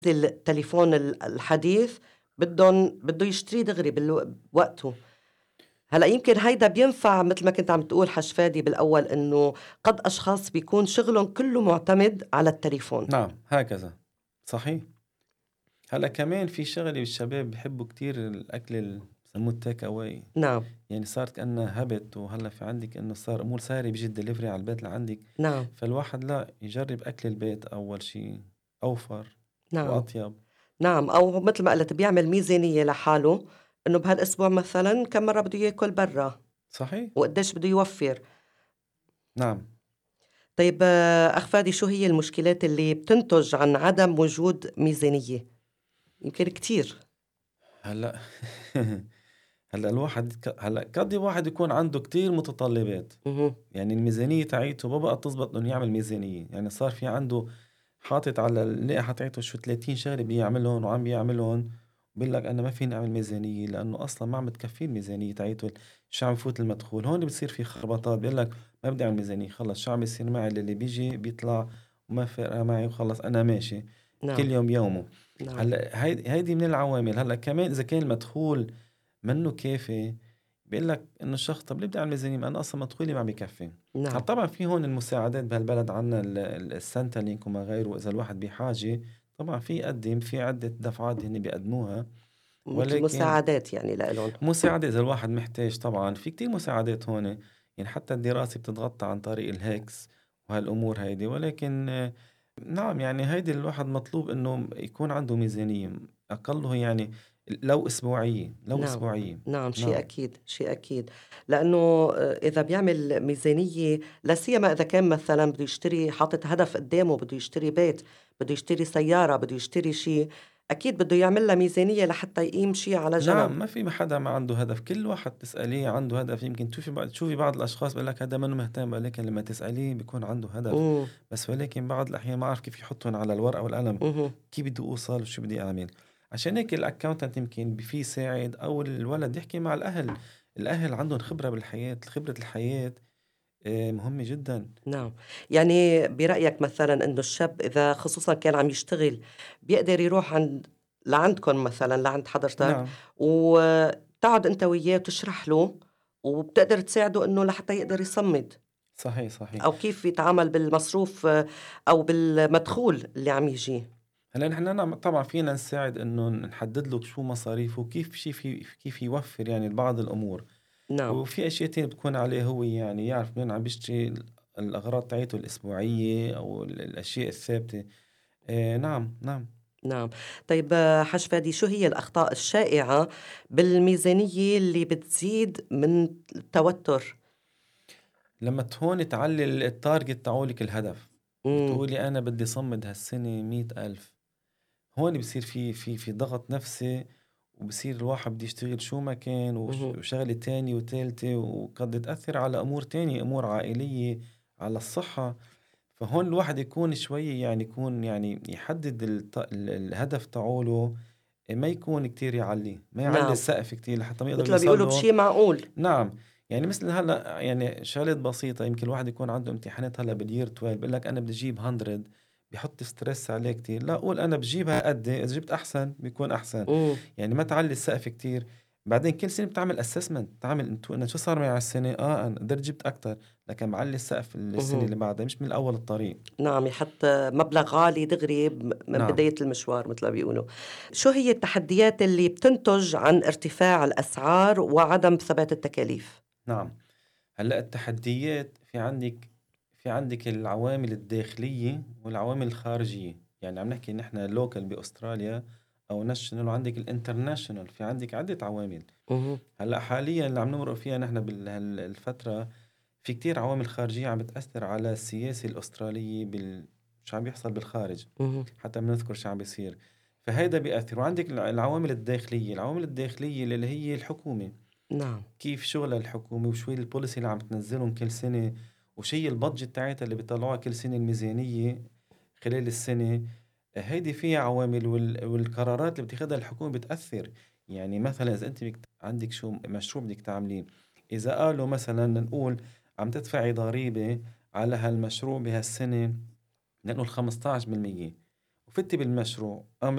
التليفون الحديث بده يشتريه دغري بوقته. هلأ يمكن هيدا بينفع متل ما كنت عم تقول حشفادي بالأول إنه قد أشخاص بيكون شغلهم كله معتمد على التليفون. نعم هكذا صحيح. هلا كمان في شغلة الشباب بحبوا كتير الأكل بسموه التيك أواي، نعم. يعني صارت كأنها هبت. وهلا في عندك إنه صار أمور سهلة بيجي الدليفري على البيت لعندك. نعم. فالواحد لا يجرب أكل البيت أول شي، أوفر نعم. وأطيب. نعم، أو متل ما قلت بيعمل ميزانية لحاله إنه بهالأسبوع مثلًا كم مرة بده ياكل برا صحيح. وقديش بده يوفّر. نعم. طيب أخ فادي، شو هي المشكلات اللي بتنتج عن عدم وجود ميزانية؟ يمكن كتير. هلا هلا الواحد هلا قد واحد يكون عنده كتير متطلبات، اهم. يعني الميزانية تاعيته ما بقى تزبط إنه يعمل ميزانية. يعني صار في عنده حاطط على اللائحة تاعيته شو 30 شغلة بيعملهم وعم بيعملهم. بيقول لك أنا ما فيني أعمل ميزانية لأنه أصلا ما عم بتكفي الميزانية تاعيته. شو عم يفوت المدخول هون بتصير في خربطات. بيقول لك ما بدي أعمل ميزانية، خلص شو عم يصير معي اللي بيجي بيطلع وما فارقة معي وخلص أنا ماشي نعم. كل يوم يومه. نعم. هلا هيدي من العوامل. هلا كمان إذا كان المدخول منه كافي، بيقول لك إنه الشخص طب ليه بدي أعمل ميزانية ما أنا أصلا مدخولي ما عم بكفي. هلا نعم. طبعا في هون المساعدات بهالبلد عنا السنترلينك وما غيره. إذا الواحد بحاجة طبعا في يقدم في عدة دفعات هن بيقدموها. مثل ولكن مساعدات يعني لإلهم. مساعدة إذا الواحد محتاج طبعا في كتير مساعدات هون. يعني حتى الدراسة بتتغطى عن طريق الهيكس وهالأمور هيدي. ولكن نعم يعني هيدي الواحد مطلوب إنه يكون عنده ميزانية أقله يعني لو أسبوعية لو نعم. أسبوعية. نعم، شيء نعم. أكيد، شيء أكيد. لأنه إذا بيعمل ميزانية لا سيما إذا كان مثلًا بده يشتري حاطط هدف قدامه، بده يشتري بيت، بده يشتري سيارة، بده يشتري شيء، أكيد بده يعمل لها ميزانية لحتى يقيم شيء على جنب. نعم ما في حدا ما عنده هدف. كل واحد تسأليه عنده هدف. يمكن تشوفي بعض الأشخاص بيقول لك هذا منه مهتم، ولكن لما تسأليه بيكون عنده هدف. إمم. بس ولكن بعض الأحيان ما أعرف كيف يحطهم على الورقة والقلم. اهم. كيف بدي أوصل وشو بدي أعمل. عشان هيك الأكاونتنت يمكن في يساعد أو الولد يحكي مع الأهل. الأهل عندهم خبرة بالحياة. خبرة الحياة مهمة جدا. نعم. يعني برأيك مثلًا إنه الشاب إذا خصوصًا كان عم يشتغل بيقدر يروح لعندكم مثلًا لعند حضرتك نعم وتقعد أنت وياه وتشرح له وبتقدر تساعده إنه لحتى يقدر يصمّد. صحيح صحيح. أو كيف يتعامل بالمصروف أو بالمدخول اللي عم يجيه. هلا نحن طبعا فينا نساعد انه نحدد له شو مصاريفه وكيف كيف يوفر يعني بعض الامور. نعم. وفي أشياء تانية بتكون عليه هو يعني يعرف منين عم بيشتري الأغراض تاعته الأسبوعية أو الأشياء الثابتة. نعم نعم. نعم. طيب حاج فادي، شو هي الأخطاء الشائعة بالميزانية اللي بتزيد من التوتر؟ لما هون تعلي التارجت تاعولك الهدف، إمم. بتقولي أنا بدي صمد هالسنة 100,000. هون بصير في ضغط نفسي. وبصير الواحد بده يشتغل شو ما كان اهم. وشغلة تانية وتالتة وقد تأثر على أمور تانية أمور عائلية على الصحة. فهون الواحد يكون شوي يعني يكون يعني يحدد الهدف تاعوله. ما يكون كتير يعلي ما يعلي نعم. السقف كتير لحتى ما يقدر متل ما يوصل بيقولوا له. بشي معقول. نعم. يعني مثل هلا يعني شغلات بسيطة. يمكن الواحد يكون عنده امتحانات هلا باليير 12 بقول لك أنا بدي أجيب 100. بيحط ستريس عليه كتير. لا قول أنا بجيبها قد إذا جبت أحسن بيكون أحسن. إمم. يعني ما تعلي السقف كتير. بعدين كل سنة بتعمل اسسمنت تعمل انتو انا شو صار معي على السنة انا قدرت جبت اكتر. لكن معلي السقف السنة اهم. اللي بعدها مش من اول الطريق. نعم، يحط مبلغ عالي دغري من نعم. بداية المشوار متل ما بيقولوا. شو هي التحديات اللي بتنتج عن ارتفاع الأسعار وعدم ثبات التكاليف؟ نعم. هلا التحديات في عندك العوامل الداخلية والعوامل الخارجية. يعني عم نحكي نحن لوكال بأستراليا أو ناشونال وعندك الانترناشونال. في عندك عدة عوامل. اهم. هلا حاليا اللي عم نمرق فيها نحن بالفترة في كتير عوامل خارجية عم بتأثر على السياسة الأسترالية شو عم بيحصل بالخارج. اهم. حتى بنذكر شو عم بيصير. فهيدا بيأثر. وعندك العوامل الداخلية اللي هي الحكومة. نعم. كيف شغل الحكومة وشو هي البوليسي اللي عم تنزلهم كل سنة. وشو هي البادجت تاعتها اللي بيطلعوها كل سنة الميزانية خلال السنة. هيدي فيها عوامل والقرارات اللي بتاخدها الحكومة بتأثر. يعني مثلا إذا أنت عندك شو مشروع بدك تعمليه. إذا قالوا مثلا نقول عم تدفعي ضريبة على هالمشروع بهالسنة نقول 15%. وفتي بالمشروع